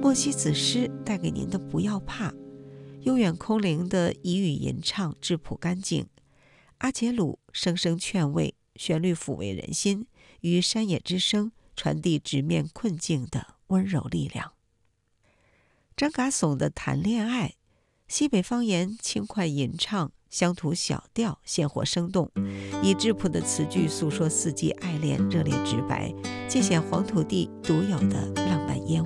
莫西子诗带给您的不要怕，悠远空灵的彝语吟唱质朴干净，阿杰鲁声声劝慰，旋律抚慰人心，与山野之声传递直面困境的温柔力量。张嘎怂的谈恋爱，西北方言轻快吟唱，乡土小调鲜活生动，以质朴的词句诉说四季爱恋，热烈直白，尽显黄土地独有的浪漫烟